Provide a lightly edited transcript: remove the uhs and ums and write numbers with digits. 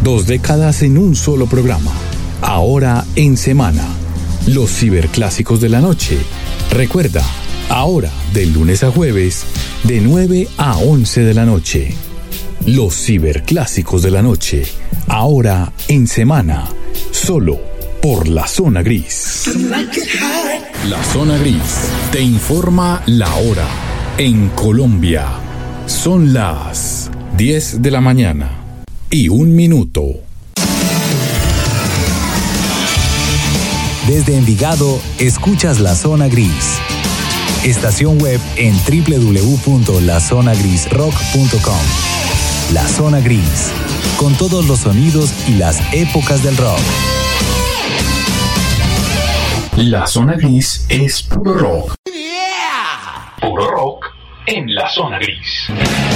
2 décadas en un solo programa. Ahora en semana. Los ciberclásicos de la noche. Recuerda, ahora de lunes a jueves, de 9 a 11 de la noche. Los ciberclásicos de la noche. Ahora en semana. Solo por La Zona Gris. La Zona Gris te informa la hora. En Colombia son las 10 de la mañana y 1 minuto. Desde Envigado, escuchas La Zona Gris. Estación web en www.lazonagrisrock.com. La Zona Gris, con todos los sonidos y las épocas del rock. La Zona Gris es puro rock. Puro rock en La Zona Gris.